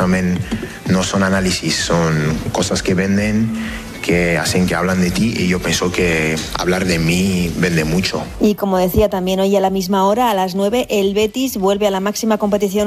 también no son análisis, son cosas que venden, que hacen que hablan de ti, y yo pienso que hablar de mí vende mucho. Y como decía también, hoy a la misma hora, a las 9, el Betis vuelve a la máxima competición